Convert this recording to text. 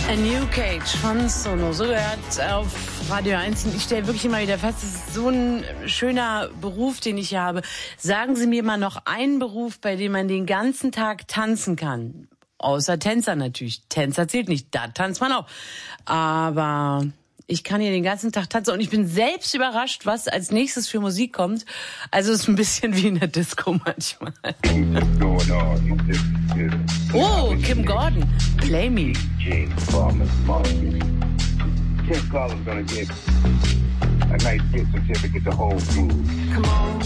A New Cage von Sono, so gehört auf Radio 1. Und ich stelle wirklich immer wieder fest, das ist so ein schöner Beruf, den ich habe. Sagen Sie mir mal noch einen Beruf, bei dem man den ganzen Tag tanzen kann. Außer Tänzer natürlich. Tänzer zählt nicht, da tanzt man auch. Aber ich kann hier den ganzen Tag tanzen und ich bin selbst überrascht, was als nächstes für Musik kommt. Also es ist ein bisschen wie in der Disco manchmal. Oh, Kim Gordon, Play Me. Kim Carter's gonna get a nice gift certificate to Whole Foods. Come on.